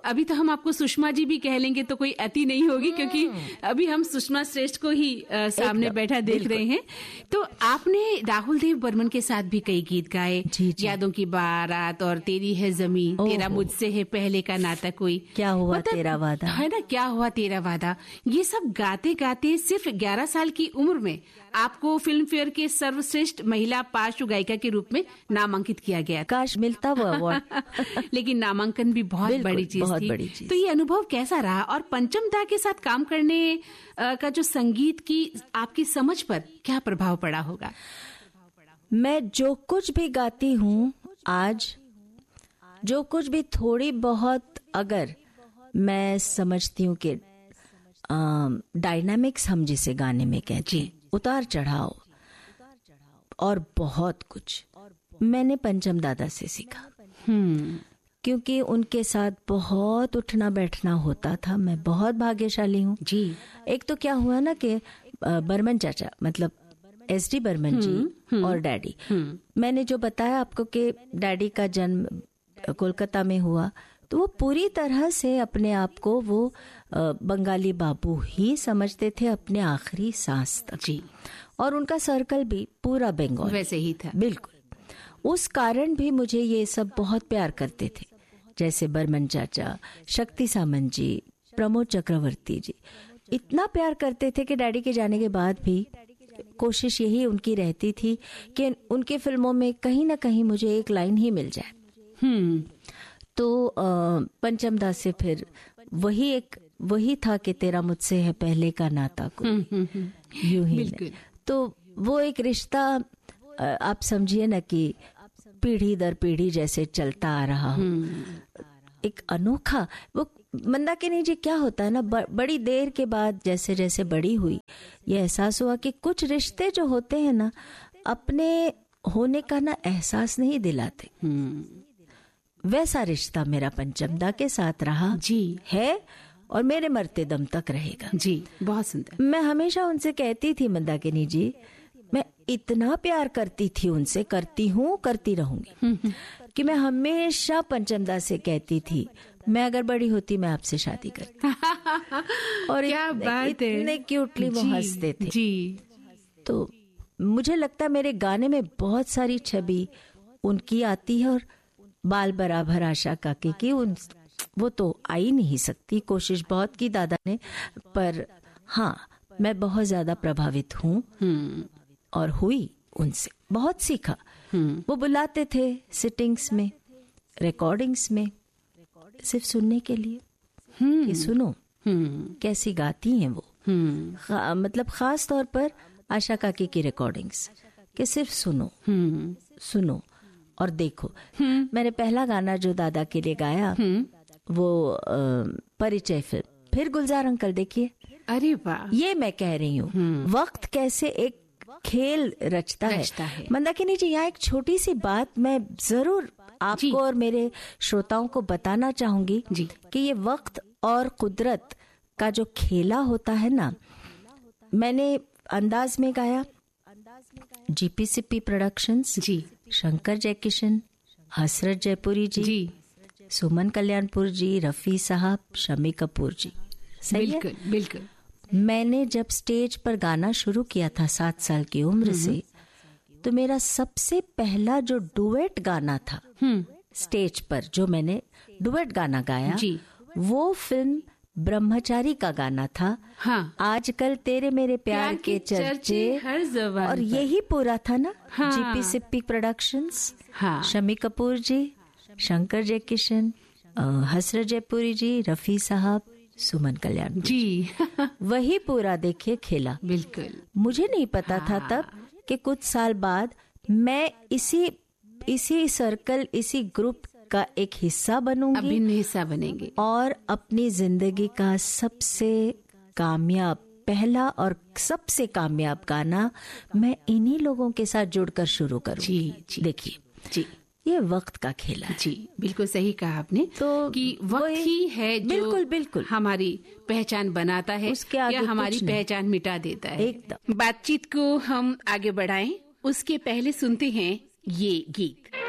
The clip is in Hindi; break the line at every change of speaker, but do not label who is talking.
अभी तो हम आपको सुषमा जी भी कह लेंगे तो कोई अति नहीं होगी, क्योंकि अभी हम सुषमा श्रेष्ठ को ही सामने बैठा देख रहे हैं। तो आपने राहुल देव बर्मन के साथ भी कई गीत गाए, यादों की बारात और तेरी है जमीन, तेरा मुझसे है पहले का नाता कोई,
क्या हुआ तेरा वादा,
है ना, क्या हुआ तेरा वादा। ये सब गाते गाते सिर्फ 11 साल की उम्र में आपको फिल्म फेयर के सर्वश्रेष्ठ महिला पार्श्व गायिका के रूप में नामांकित किया गया।
काश मिलता वो अवार्ड
लेकिन नामांकन भी बहुत बड़ी चीज थी। तो ये अनुभव कैसा रहा, और पंचम दा के साथ काम करने का जो संगीत की आपकी समझ पर क्या प्रभाव पड़ा होगा?
मैं जो कुछ भी गाती हूँ आज, जो कुछ भी थोड़ी बहुत अगर मैं समझती हूँ कि डायनामिक्स हम जिसे गाने में कहते हैं, उतार चढ़ाव और बहुत कुछ मैंने पंचम दादा से सीखा। क्योंकि उनके साथ बहुत उठना बैठना होता था। मैं बहुत भाग्यशाली हूँ
जी। एक
तो क्या हुआ ना कि बर्मन चाचा मतलब एसडी बर्मन जी और डैडी, मैंने जो बताया आपको कि डैडी का जन्म कोलकाता में हुआ, तो वो पूरी तरह से अपने आप को वो बंगाली बाबू ही समझते थे अपने आखिरी सांस तक जी। और उनका सर्कल भी पूरा बंगाल
वैसे ही था।
बिल्कुल। उस कारण भी मुझे ये सब बहुत प्यार करते थे, जैसे बर्मन चाचा, शक्ति सामंत जी, प्रमोद चक्रवर्ती जी, इतना प्यार करते थे कि डैडी के जाने के बाद भी कोशिश यही उनकी रहती थी कि उनके फिल्मों में कहीं ना कहीं मुझे एक लाइन ही मिल जाए। तो पंचम दास से फिर वही था कि तेरा मुझसे है पहले का नाता को यूं ही। तो वो एक रिश्ता आप समझिए ना कि पीढ़ी दर पीढ़ी जैसे चलता आ रहा हो, एक अनोखा। वो मंदाकिनी जी क्या होता है ना, बड़ी देर के बाद जैसे जैसे बड़ी हुई ये एहसास हुआ कि कुछ रिश्ते जो होते हैं ना अपने होने का ना एहसास नहीं दिलाते। वैसा रिश्ता मेरा पंचम दा के साथ रहा
जी है
और मेरे मरते दम तक रहेगा
जी। बहुत सुंदर।
मैं हमेशा उनसे कहती थी, मंदाकिनी जी मैं इतना प्यार करती थी उनसे, करती हूँ, करती रहूंगी, कि मैं हमेशा पंचम दा से कहती थी मैं अगर बड़ी होती मैं आपसे शादी करती। और
क्या बात है,
इतने क्यूटली वो हंसते थे
जी।
तो मुझे लगता है मेरे गाने में बहुत सारी छवि उनकी आती है, और बाल बराबर आशा काकी की वो तो आ ही नहीं सकती। कोशिश बहुत की दादा ने, पर हाँ मैं बहुत ज्यादा प्रभावित हूँ और हुई उनसे, बहुत सीखा। वो बुलाते थे सिटिंग्स में, रिकॉर्डिंग्स में, सिर्फ सुनने के लिए कि सुनो कैसी गाती हैं वो। मतलब खास तौर पर आशा काकी की रिकॉर्डिंग्स कि सिर्फ सुनो सुनो और देखो। मैंने पहला गाना जो दादा के लिए गाया वो परिचय फिल्म, फिर गुलजार अंकल देखिए।
अरे वाह,
ये मैं कह रही हूँ वक्त कैसे एक खेल रचता है। मंदाकिनी जी यहाँ एक छोटी सी बात मैं जरूर आपको और मेरे श्रोताओं को बताना चाहूंगी कि ये वक्त और कुदरत का जो खेला होता है ना, मैंने अंदाज में गाया, जीपीसीपी प्रोडक्शंस जी, शंकर जयकिशन, हसरत जयपुरी जी, सुमन कल्याणपुर जी, रफी साहब, शमी कपूर जी। सही है?
बिल्कुल।
मैंने जब स्टेज पर गाना शुरू किया था 7 साल की उम्र से, तो मेरा सबसे पहला जो डुएट गाना था स्टेज पर, जो मैंने डुएट गाना गाया वो फिल्म ब्रह्मचारी का गाना था। हाँ। आजकल तेरे मेरे प्यार के चर्चे
हर ज़बान
और यही पूरा था ना। हाँ। जीपीसीपी प्रोडक्शंस, हाँ। शमी कपूर जी, शंकर जयकिशन, हसरत जयपुरी जी, रफी साहब, सुमन कल्याण जी वही पूरा देखिए खेला।
बिल्कुल।
मुझे नहीं पता था तब कि कुछ साल बाद मैं इसी सर्कल, इसी ग्रुप का एक हिस्सा बनूंगी,
अभिन्न हिस्सा बनेंगे, और
अपनी जिंदगी का सबसे कामयाब पहला और सबसे कामयाब गाना मैं इन्हीं लोगों के साथ जुड़कर शुरू करूंगी।
जी।
देखिए जी, ये वक्त का खेला है।
जी बिल्कुल सही कहा आपने, तो कि वक्त ही है जो बिल्कुल हमारी पहचान बनाता है, उसके आगे या हमारी पहचान मिटा देता है।
एकदम।
बातचीत को हम आगे बढ़ाएं उसके पहले सुनते हैं ये गीत।